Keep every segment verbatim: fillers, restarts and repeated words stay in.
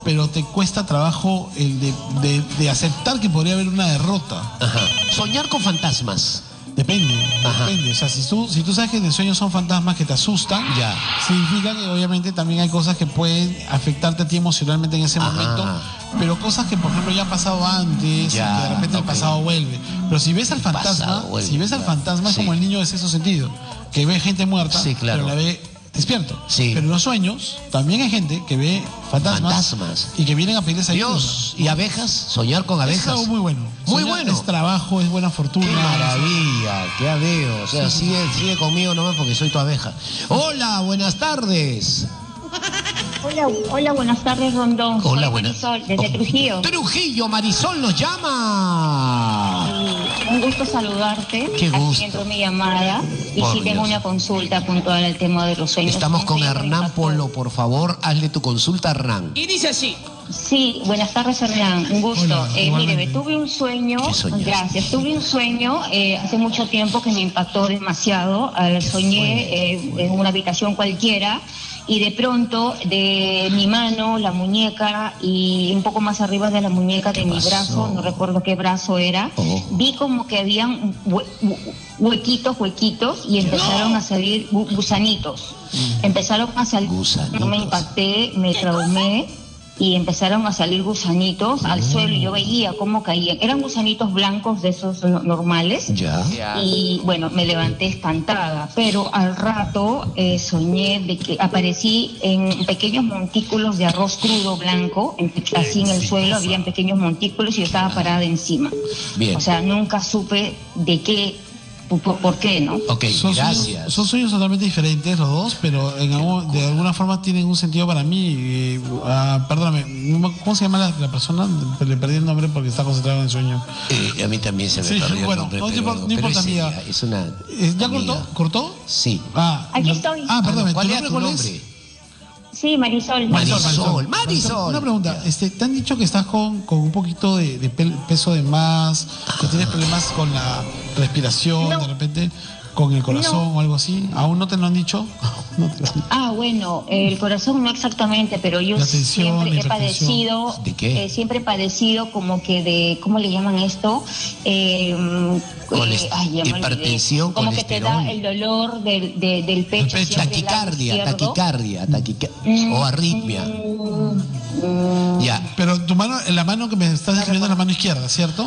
pero te cuesta trabajo el de, de, de aceptar que podría haber una derrota. Ajá. Soñar con fantasmas. Depende, Ajá. depende. O sea, si tú, si tú sabes que en el sueño son fantasmas que te asustan, ya, significa que obviamente también hay cosas que pueden afectarte a ti emocionalmente en ese Ajá. momento, pero cosas que por ejemplo ya han pasado antes, ya, y que de repente okay. el pasado vuelve. Pero si ves al fantasma, vuelve, si ves al claro. fantasma es Sí. como el niño de sexto sentido, que ve gente muerta, Sí, claro. pero la ve despierto. Sí. Pero en los sueños también hay gente que ve fantasmas, Fantasmas. y que vienen a pedirles ayuda. Dios, ¿y abejas? Soñar con abejas. Es algo muy bueno. Muy Soñar bueno. Es trabajo, es buena fortuna. ¡Qué maravilla! ¡Qué veo! O sea, Sí, sí, sigue, sigue conmigo nomás porque soy tu abeja. Hola, buenas tardes. Hola, hola, buenas tardes, Rondón. Hola, Soy buenas. Marisol, desde Oh. Trujillo. Trujillo, Marisol nos llama. Y un gusto saludarte. Qué gusto. Aquí entró mi llamada. Y Por sí tengo Dios. una consulta puntual al tema de los sueños. Estamos con Un sueño que me Hernán impactó. Polo, por favor, hazle tu consulta a Hernán. Y dice así. Sí, buenas tardes, Hernán. Un gusto. Hola, eh, mire, igualmente. me tuve un sueño. ¿Qué soñaste? Gracias. Tuve un sueño eh, hace mucho tiempo que me impactó demasiado. Eh, soñé eh, en una habitación cualquiera. Y de pronto, de mi mano, la muñeca y un poco más arriba de la muñeca de mi pasó? brazo, no recuerdo qué brazo era, Oh. vi como que habían hue- hue- huequitos, huequitos y empezaron a salir gu- gusanitos. Empezaron a salir, Gusanitos. no me impacté, me traumé y empezaron a salir gusanitos al suelo y yo veía cómo caían. Eran gusanitos blancos de esos no- normales. Ya. Y bueno, me levanté espantada, pero al rato eh, soñé de que aparecí en pequeños montículos de arroz crudo blanco, en- así en el suelo habían pequeños montículos y yo estaba parada encima. Bien. O sea, nunca supe de qué, por, por qué, ¿no? Ok, Son gracias. sueños, son sueños totalmente diferentes los dos, pero en algún- de alguna forma tienen un sentido para mí. Eh, ah, perdóname, ¿cómo se llama la, la persona? Le perdí el nombre porque está concentrado en el sueño. Eh, a mí también se me Sí, perdió bueno, el nombre, no pero, importa- no pero importa, es amiga. ella, es una Eh, ¿Ya amiga. cortó? ¿Cortó? Sí. Ah, Aquí no- estoy. Ah, perdóname, ¿Cuál ¿tu era nombre tu cuál nombre? es? Sí, Marisol. Marisol, Marisol. Una pregunta, este, ¿te han dicho que estás con, con un poquito de, de pel- peso de más, que tienes problemas con la respiración, No. de repente, con el corazón No. o algo así? ¿Aún no te lo han dicho? No te lo han dicho. Ah, bueno, el corazón no exactamente, pero yo La tensión, siempre la he hipertensión. padecido, ¿De qué? eh, siempre he padecido como que de, ¿cómo le llaman esto? Eh, Colest- eh, ay, ya me olvidé. hipertensión, como que te colesterol. da el dolor del, de- del pecho, pecho. siempre del lado Taquicardia, izquierdo. taquicardia, taquicardia. Mm, O arritmia. mm, mm, Ya. Pero tu mano, la mano que me estás describiendo es la mano izquierda, ¿cierto?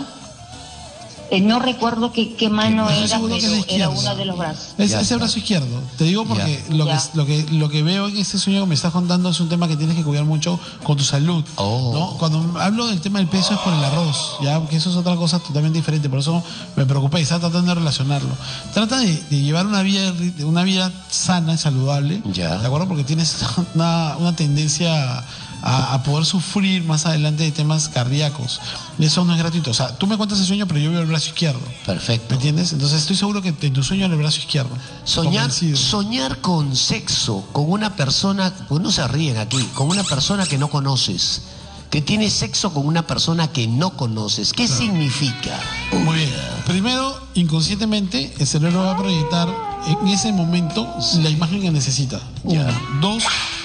eh, no recuerdo qué, qué mano Estoy era, seguro que es la pero era izquierda. uno de los brazos. Es Ya ese está. brazo izquierdo. Te digo porque Ya. lo que, Ya. lo que lo que veo en este sueño que me estás contando es un tema que tienes que cuidar mucho con tu salud. Oh. ¿no? Cuando hablo del tema del peso es por el arroz, ya, porque eso es otra cosa totalmente diferente. Por eso me preocupé y estaba tratando de relacionarlo. Trata de, de llevar una vida una vida sana y saludable, Ya. ¿de acuerdo? Porque tienes una, una tendencia a, a poder sufrir más adelante de temas cardíacos. Y eso no es gratuito. O sea, tú me cuentas el sueño, pero yo veo el brazo izquierdo. ¿Me Perfecto. entiendes? Entonces estoy seguro que en tu sueño era el brazo izquierdo. Soñar, Convencido. soñar con sexo, con una persona, pues no se ríen aquí, con una persona que no conoces, que tiene sexo con una persona que no conoces. ¿Qué significa? Muy bien. Primero, inconscientemente, el cerebro va a proyectar en ese momento la imagen que necesita. Ya. Uno. Dos,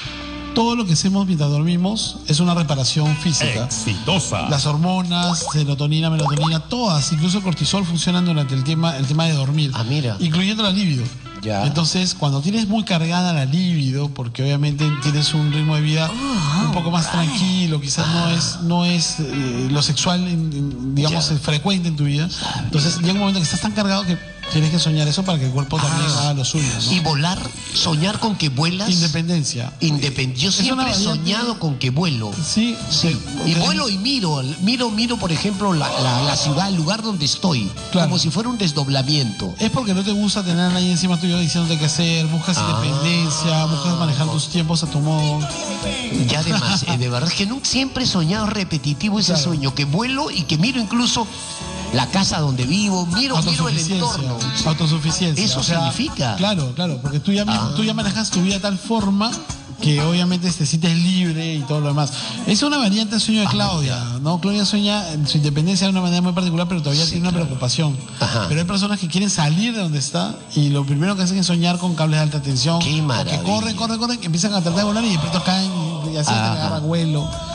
todo lo que hacemos mientras dormimos es una reparación física. Exitosa. Las hormonas, serotonina, melatonina, todas, incluso el cortisol, funcionan durante el tema, el tema de dormir. Ah, mira. Incluyendo la libido. Ya. Entonces, cuando tienes muy cargada la libido, porque obviamente tienes un ritmo de vida un poco más tranquilo, quizás no es, no es eh, lo sexual, en- en, digamos, Ya. eh, frecuente en tu vida. Entonces, llega un momento que estás tan cargado que tienes que soñar eso para que el cuerpo también Ah. haga lo suyo, ¿no? Y volar, soñar con que vuelas. Independencia. Independ- Yo Es siempre una he variante- soñado con que vuelo. Sí, Sí, te- y te- vuelo y miro, miro, miro, por ejemplo, la, la, la ciudad, el lugar donde estoy, Claro. como si fuera un desdoblamiento. Es porque no te gusta tener a nadie encima tuyo diciéndote qué hacer, buscas Ah. independencia, buscas manejar tus tiempos a tu modo. Y además, eh, de verdad es que nunca, siempre he soñado repetitivo ese Claro. sueño, que vuelo y que miro incluso la casa donde vivo, miro, miro el entorno. Autosuficiencia. Eso o sea, significa. Claro, claro, porque tú ya, Ah. tú ya manejas tu vida de tal forma que obviamente te sientes libre y todo lo demás. Es una variante del sueño de Claudia, ¿no? Claudia sueña en su independencia de una manera muy particular, pero todavía Sí, tiene una claro. preocupación. Ajá. Pero hay personas que quieren salir de donde está y lo primero que hacen es soñar con cables de alta tensión. Qué o maravilla. que corren, corren, corren, que empiezan a tratar de volar y de pronto caen y así te Ajá. agarran vuelo.